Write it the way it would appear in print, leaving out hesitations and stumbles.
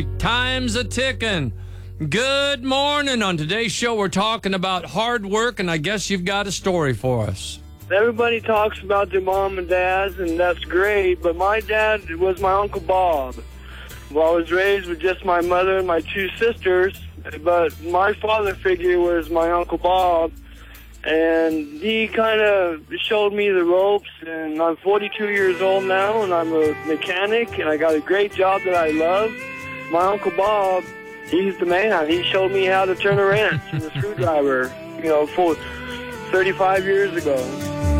Time's a ticking. Good morning. On today's show, we're talking about hard work, and I guess you've got a story for us. Everybody talks about their mom and dads, and that's great, but my dad was my Uncle Bob. Well, I was raised with just my mother and my two sisters, but my father figure was my Uncle Bob, and he kind of showed me the ropes, and I'm 42 years old now, and I'm a mechanic, and I got a great job that I love. My Uncle Bob, he's the man. He showed me how to turn a wrench and a screwdriver, for 35 years ago.